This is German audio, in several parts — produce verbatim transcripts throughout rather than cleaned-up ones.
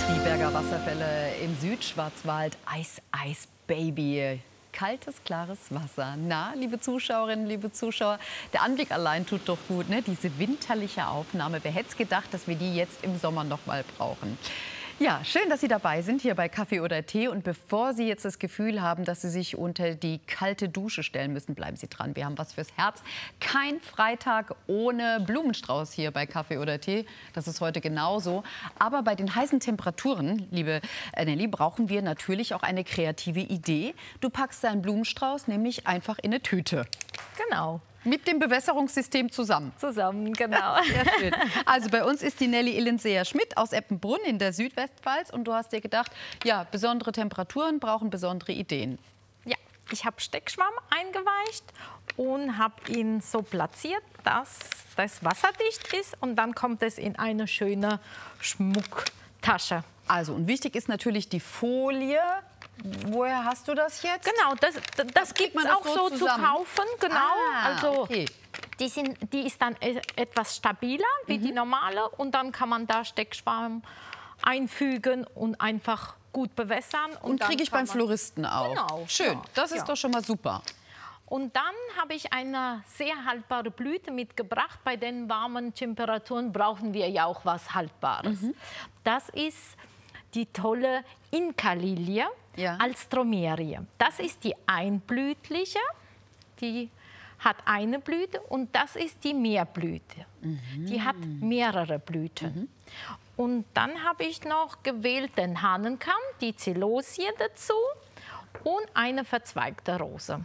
Die Berger Wasserfälle im Südschwarzwald. Eis, Eis, Baby. Kaltes, klares Wasser. Na, liebe Zuschauerinnen, liebe Zuschauer, der Anblick allein tut doch gut, ne? Diese winterliche Aufnahme. Wer hätte es gedacht, dass wir die jetzt im Sommer noch mal brauchen? Ja, schön, dass Sie dabei sind hier bei Kaffee oder Tee. Und bevor Sie jetzt das Gefühl haben, dass Sie sich unter die kalte Dusche stellen müssen, bleiben Sie dran. Wir haben was fürs Herz. Kein Freitag ohne Blumenstrauß hier bei Kaffee oder Tee. Das ist heute genauso. Aber bei den heißen Temperaturen, liebe Nelly, brauchen wir natürlich auch eine kreative Idee. Du packst deinen Blumenstrauß nämlich einfach in eine Tüte. Genau. Mit dem Bewässerungssystem zusammen. Zusammen, genau. Sehr schön. Also bei uns ist die Nelly Illenseer-Schmidt aus Eppenbrunn in der Südwestpfalz. Und du hast dir gedacht, ja, besondere Temperaturen brauchen besondere Ideen. Ja, ich habe Steckschwamm eingeweicht und habe ihn so platziert, dass das wasserdicht ist. Und dann kommt es in eine schöne Schmucktasche. Also, und wichtig ist natürlich die Folie. Woher hast du das jetzt? Genau, das, das, das gibt es auch so, so zu kaufen. Genau. Ah, also, okay. die, sind, die ist dann etwas stabiler wie mhm. die normale. Und dann kann man da Steckschwamm einfügen und einfach gut bewässern. Und, und kriege ich beim Floristen auch. Genau. Schön, ja. das ist ja. doch schon mal super. Und dann habe ich eine sehr haltbare Blüte mitgebracht. Bei den warmen Temperaturen brauchen wir ja auch was Haltbares. Mhm. Das ist die tolle Inka-Lilie. Ja. Als Stromerie. Das ist die einblütliche, die hat eine Blüte, und das ist die Mehrblüte. Mhm. Die hat mehrere Blüten. Mhm. Und dann habe ich noch gewählt den Hahnenkamm, die Zelosie dazu und eine verzweigte Rose.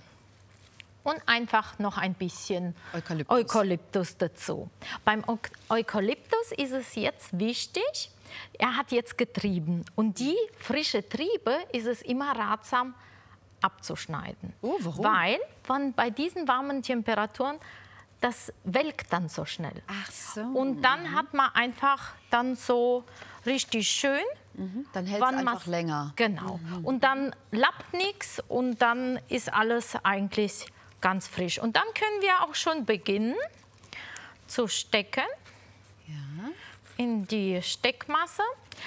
Und einfach noch ein bisschen Eukalyptus, Eukalyptus dazu. Beim Eukalyptus ist es jetzt wichtig, er hat jetzt Getrieben. Und die frische Triebe ist es immer ratsam abzuschneiden. Oh, warum? Weil wenn bei diesen warmen Temperaturen, das welkt dann so schnell. Ach so. Und dann hat man einfach dann so richtig schön. Mhm. Dann hält es einfach länger. Genau. Mhm. Und dann lappt nichts und dann ist alles eigentlich ganz frisch. Und dann können wir auch schon beginnen zu stecken. Ja. In die Steckmasse.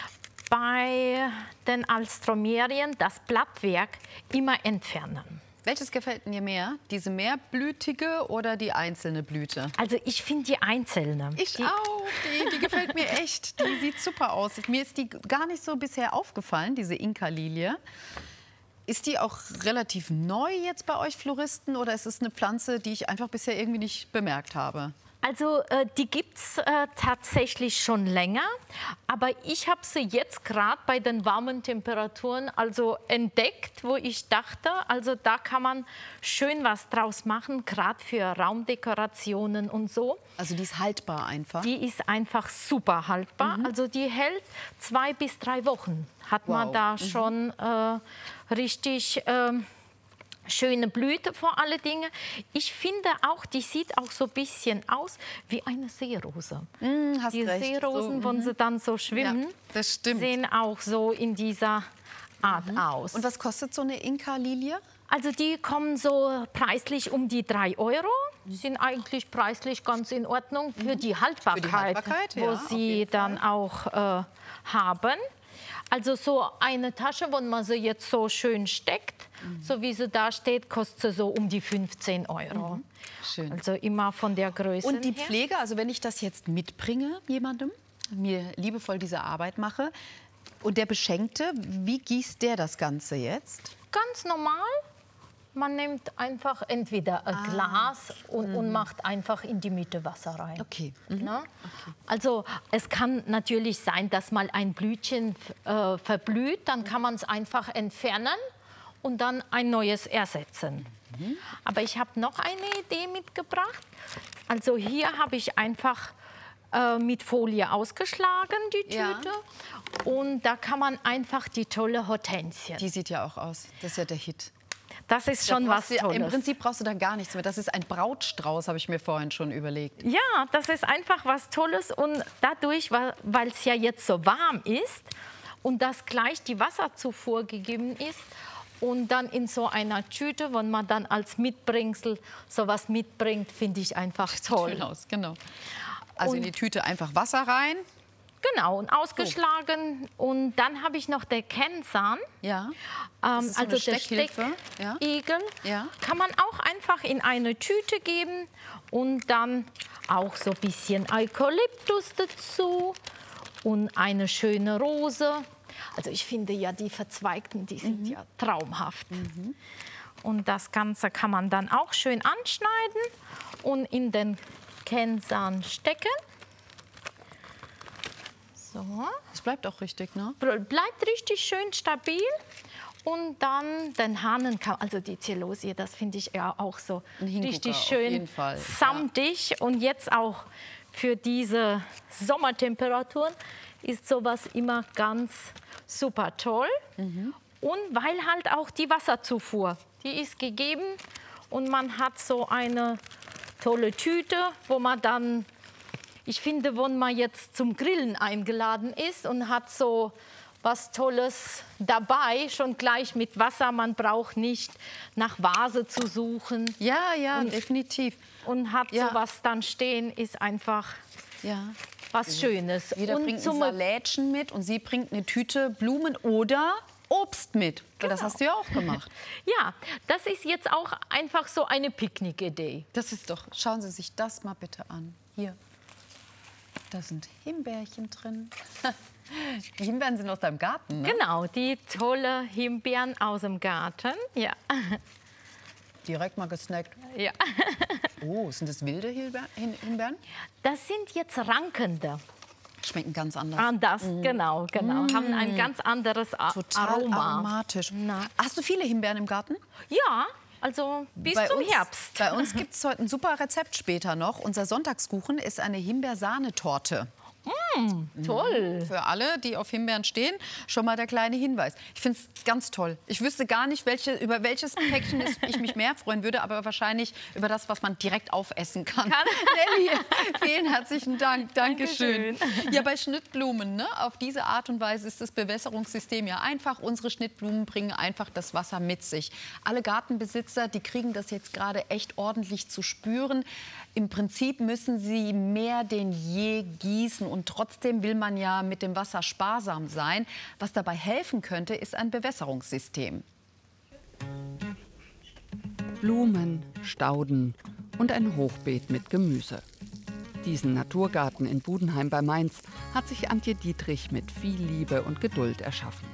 Bei den Alstromerien das Blattwerk immer entfernen. Welches gefällt dir mehr? Diese mehrblütige oder die einzelne Blüte? Also ich finde die einzelne. Ich die auch. Die, die gefällt mir echt. Die sieht super aus. Mir ist die gar nicht so bisher aufgefallen, diese Inka-Lilie. Ist die auch relativ neu jetzt bei euch Floristen oder ist es eine Pflanze, die ich einfach bisher irgendwie nicht bemerkt habe? Also äh, die gibt es äh, tatsächlich schon länger, aber ich habe sie jetzt gerade bei den warmen Temperaturen also entdeckt, wo ich dachte, also da kann man schön was draus machen, gerade für Raumdekorationen und so. Also die ist haltbar einfach? Die ist einfach super haltbar, mhm. also die hält zwei bis drei Wochen, hat wow. man da mhm. schon äh, richtig... Äh, schöne Blüte vor allen Dingen. Ich finde auch, die sieht auch so ein bisschen aus wie eine Seerose. Mm, hast die recht. Seerosen, so, wenn mm. sie dann so schwimmen, ja, das stimmt. sehen auch so in dieser Art mhm. aus. Und was kostet so eine Inka-Lilie? Also die kommen so preislich um die drei Euro. Die sind eigentlich preislich ganz in Ordnung für die Haltbarkeit, für die Haltbarkeit wo ja, sie dann Fall. auch äh, haben. Also so eine Tasche, wenn man sie jetzt so schön steckt, mhm. so wie sie da steht, kostet sie so um die fünfzehn Euro. Mhm. Schön. Also immer von der Größe Und die her. Pflege, also wenn ich das jetzt mitbringe, jemandem, mir liebevoll diese Arbeit mache, und der Beschenkte, wie gießt der das Ganze jetzt? Ganz normal. Man nimmt einfach entweder ein ah. Glas und, mhm. und macht einfach in die Mitte Wasser rein. Okay. Mhm. Ne? Okay. Also es kann natürlich sein, dass mal ein Blütchen äh, verblüht, dann kann man es einfach entfernen und dann ein neues ersetzen. Mhm. Aber ich habe noch eine Idee mitgebracht. Also hier habe ich einfach äh, mit Folie ausgeschlagen, die Tüte. Ja. Und da kann man einfach die tolle Hortensie. Die sieht ja auch aus, das ist ja der Hit. Das ist schon was Tolles. Im Prinzip brauchst du da gar nichts mehr. Das ist ein Brautstrauß, habe ich mir vorhin schon überlegt. Ja, das ist einfach was Tolles. Und dadurch, weil es ja jetzt so warm ist und dass gleich die Wasserzufuhr gegeben ist und dann in so einer Tüte, wenn man dann als Mitbringsel sowas mitbringt, finde ich einfach toll. Schön aus, genau. Also und in die Tüte einfach Wasser rein. Genau, und ausgeschlagen. So. Und dann habe ich noch der Kennzahn. Ja. Ähm, so also der Steckigel. Ja. Ja. Kann man auch einfach in eine Tüte geben und dann auch so ein bisschen Eukalyptus dazu und eine schöne Rose. Also ich finde ja, die Verzweigten, die sind mhm. ja traumhaft. Mhm. Und das Ganze kann man dann auch schön anschneiden und in den Kennzahn stecken. So. Das bleibt auch richtig, ne? Bleibt richtig schön stabil. Und dann den Hahnenkamm, also die Zelosie, das finde ich ja auch so richtig schön auf jeden Fall. samtig. Ja. Und jetzt auch für diese Sommertemperaturen ist sowas immer ganz super toll. Mhm. Und weil halt auch die Wasserzufuhr, die ist gegeben und man hat so eine tolle Tüte, wo man dann, ich finde, wenn man jetzt zum Grillen eingeladen ist und hat so was Tolles dabei, schon gleich mit Wasser. Man braucht nicht nach Vase zu suchen. Ja, ja, und, definitiv. Und hat ja. sowas dann stehen, ist einfach ja. was Schönes. Jeder und bringt ein Salätchen mit und sie bringt eine Tüte Blumen oder Obst mit. Genau. Das hast du ja auch gemacht. Ja, das ist jetzt auch einfach so eine Picknick-Idee. Das ist doch, schauen Sie sich das mal bitte an. Hier. Da sind Himbeerchen drin. Die Himbeeren sind aus deinem Garten, ne? Genau, die tolle Himbeeren aus dem Garten, ja. Direkt mal gesnackt. Ja. Oh, sind das wilde Himbeeren? Das sind jetzt rankende. Schmecken ganz anders. Anders, mm. genau, genau. Mm. Haben ein ganz anderes A Total Aroma. aromatisch. Na. Hast du viele Himbeeren im Garten? Ja. Also bis bei zum uns, Herbst. Bei uns gibt es heute ein super Rezept später noch. Unser Sonntagskuchen ist eine Himbeersahnetorte. Mm, toll. Für alle, die auf Himbeeren stehen, schon mal der kleine Hinweis. Ich finde es ganz toll. Ich wüsste gar nicht, welche, über welches Päckchen ich mich mehr freuen würde, aber wahrscheinlich über das, was man direkt aufessen kann. kann. Nelly, vielen herzlichen Dank. Dankeschön. Dankeschön. Ja, bei Schnittblumen, ne, auf diese Art und Weise ist das Bewässerungssystem ja einfach. Unsere Schnittblumen bringen einfach das Wasser mit sich. Alle Gartenbesitzer, die kriegen das jetzt gerade echt ordentlich zu spüren. Im Prinzip müssen sie mehr denn je gießen. Und trotzdem will man ja mit dem Wasser sparsam sein. Was dabei helfen könnte, ist ein Bewässerungssystem. Blumen, Stauden und ein Hochbeet mit Gemüse. Diesen Naturgarten in Budenheim bei Mainz hat sich Antje Dietrich mit viel Liebe und Geduld erschaffen.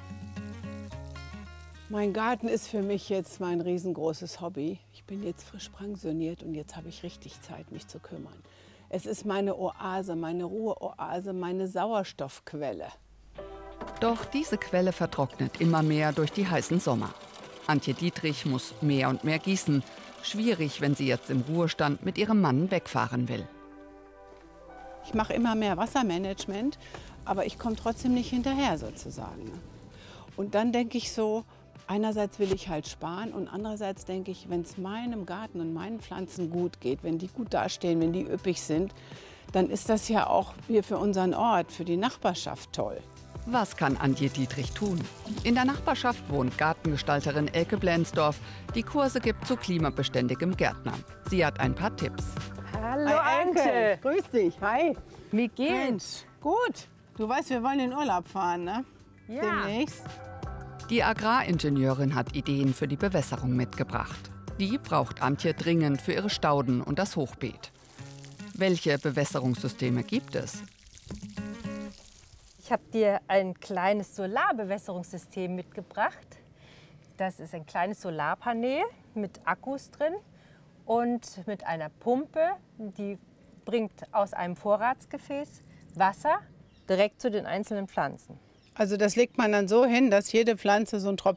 Mein Garten ist für mich jetzt mein riesengroßes Hobby. Ich bin jetzt frisch pensioniert und jetzt habe ich richtig Zeit, mich zu kümmern. Es ist meine Oase, meine Ruheoase, meine Sauerstoffquelle. Doch diese Quelle vertrocknet immer mehr durch die heißen Sommer. Antje Dietrich muss mehr und mehr gießen. Schwierig, wenn sie jetzt im Ruhestand mit ihrem Mann wegfahren will. Ich mache immer mehr Wassermanagement, aber ich komme trotzdem nicht hinterher sozusagen. Und dann denke ich so, einerseits will ich halt sparen und andererseits denke ich, wenn es meinem Garten und meinen Pflanzen gut geht, wenn die gut dastehen, wenn die üppig sind, dann ist das ja auch hier für unseren Ort, für die Nachbarschaft toll. Was kann Antje Dietrich tun? In der Nachbarschaft wohnt Gartengestalterin Elke Blänsdorf, die Kurse gibt zu klimabeständigem Gärtnern. Sie hat ein paar Tipps. Hallo Elke, grüß dich, hi. Wie geht's? Gut, du weißt, wir wollen in Urlaub fahren, ne? Ja. Demnächst. Die Agraringenieurin hat Ideen für die Bewässerung mitgebracht. Die braucht Antje dringend für ihre Stauden und das Hochbeet. Welche Bewässerungssysteme gibt es? Ich habe dir ein kleines Solarbewässerungssystem mitgebracht. Das ist ein kleines Solarpanel mit Akkus drin und mit einer Pumpe, die bringt aus einem Vorratsgefäß Wasser direkt zu den einzelnen Pflanzen. Also das legt man dann so hin, dass jede Pflanze so einen Tropfen